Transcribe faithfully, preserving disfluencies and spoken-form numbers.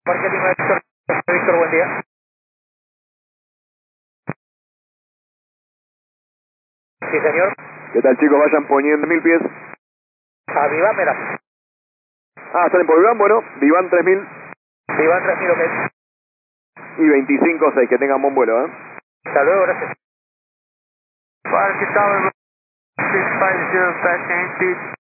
Marketing Víctor, Víctor, buen día. Sí, señor. ¿Qué tal, chicos? Vayan poniendo mil pies. A Vivámera. Ah, salen por Viván, bueno, Viván tres mil Viván tres mil, ok. y veinticinco seis, que tengan buen vuelo, ¿eh? Hasta luego, gracias. Five, get down, six five zero, fast speed.